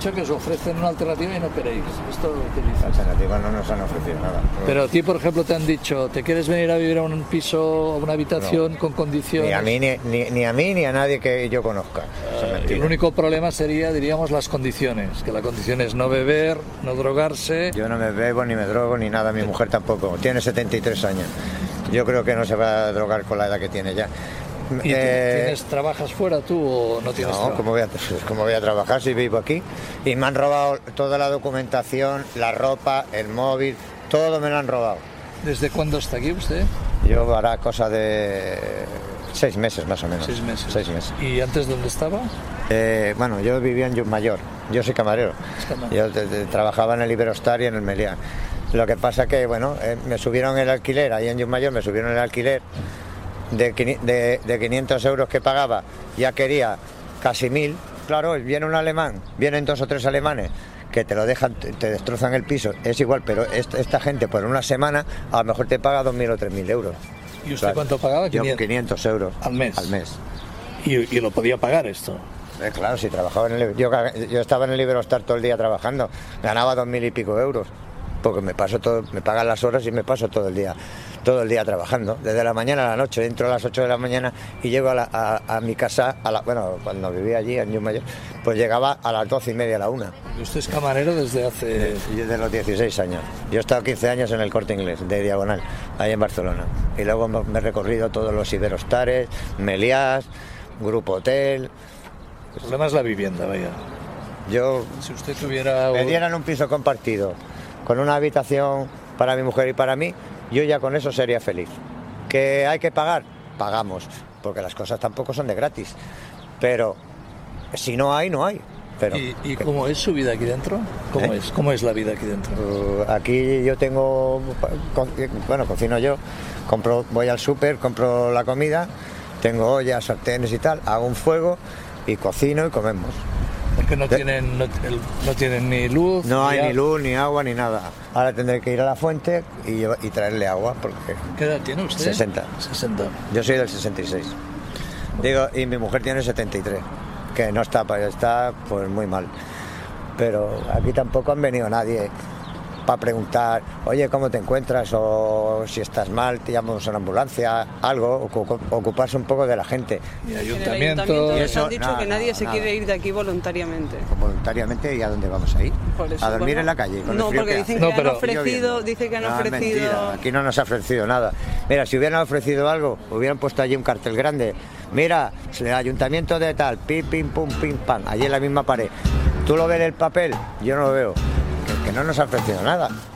dicho que os ofrecen una alternativa y no queréis. ¿Esto qué dices? Alternativa no nos han ofrecido nada. Pero a ti, por ejemplo, te han dicho, ¿te quieres venir a vivir a un piso, a una habitación con condiciones? Ni a mí ni a nadie que yo conozca. Eso es mentira. El único problema sería, diríamos, las condiciones. Que la condición es no beber, no drogarse. Yo no me bebo, ni me drogo, ni nada. Mi mujer tampoco. Tiene 73 años. Yo creo que no se va a drogar con la edad que tiene ya. ¿Y trabajas fuera tú o no tienes trabajo? No, ¿cómo voy a trabajar si vivo aquí? Y me han robado toda la documentación, la ropa, el móvil, todo me lo han robado. ¿Desde cuándo está aquí usted? Yo hará cosa de 6 meses más o menos. 6 meses. 6 meses. ¿Y antes dónde estaba? Bueno, yo vivía en Llucmayor. Yo soy camarero. Yo trabajaba en el Iberostar y en el Meliá. Lo que pasa que, bueno, me subieron el alquiler, ahí en Llucmayor me subieron el alquiler de 500 euros que pagaba, ya quería casi 1000. Claro, viene un alemán, vienen 2 o 3 alemanes que te lo dejan, te destrozan el piso, es igual, pero esta gente por una semana a lo mejor te paga 2.000 o 3.000 euros. ¿Y usted cuánto pagaba? Yo 500 euros al mes. ¿Y lo podía pagar esto? Claro, si trabajaba yo estaba en el Iberostar todo el día trabajando, ganaba 2.000 y pico euros, porque me pagan las horas y me paso todo el día trabajando, desde la mañana a la noche. Entro a las 8 de la mañana y llego a mi casa, cuando vivía allí en Llucmayor, pues llegaba a las 12:30, a la 1. ¿Y usted es camarero desde hace...? Desde los 16 años. Yo he estado 15 años en el Corte Inglés, de Diagonal, ahí en Barcelona. Y luego me he recorrido todos los Iberostares, Meliás, Grupo Hotel. El problema es la vivienda, vaya. Si usted tuviera... Me dieran un piso compartido, con una habitación para mi mujer y para mí, yo ya con eso sería feliz. ¿Que hay que pagar? Pagamos, porque las cosas tampoco son de gratis. Pero si no hay, no hay. Pero, ¿Y cómo es su vida aquí dentro? ¿Cómo es la vida aquí dentro? Aquí yo tengo... cocino yo, voy al súper, compro la comida, tengo ollas, sartenes y tal, hago un fuego y cocino y comemos. Porque no tienen ni luz. No hay ni luz, ni agua, ni nada. Ahora tendré que ir a la fuente y traerle agua porque... ¿Qué edad tiene usted? 60. Yo soy del 66. Y mi mujer tiene 73, que no está pues muy mal. Pero aquí tampoco han venido nadie para preguntar, oye, ¿cómo te encuentras? O si estás mal, te llamamos a una ambulancia, algo, ocuparse un poco de la gente. Y ayuntamiento... Les han dicho que nadie se quiere ir de aquí voluntariamente. ¿Voluntariamente? ¿Y a dónde vamos a ir? ¿A dormir en la calle? No, porque dicen que han ofrecido... Mentira, aquí no nos ha ofrecido nada. Mira, si hubieran ofrecido algo, hubieran puesto allí un cartel grande. Mira, el ayuntamiento de tal, pim, pim, pum, pim, pam, allí en la misma pared. ¿Tú lo ves en el papel? Yo no lo veo. Que no nos ha ofrecido nada.